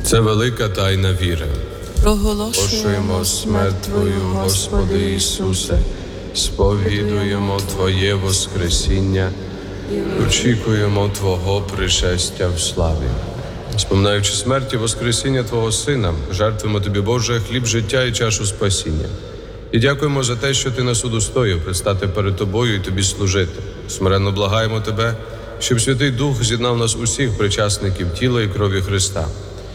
Це велика тайна віри. Проголошуємо смерть Твою, Господи Ісусе, Сповідуємо Твоє Воскресіння, очікуємо Твого пришестя в славі. Споминаючи смерть і Воскресіння Твого Сина, жертвуємо Тобі, Боже, хліб життя і чашу спасіння. І дякуємо за те, що Ти нас удостоїв предстати перед Тобою і Тобі служити. Смиренно благаємо Тебе, щоб Святий Дух з'єднав нас усіх причасників тіла і крові Христа,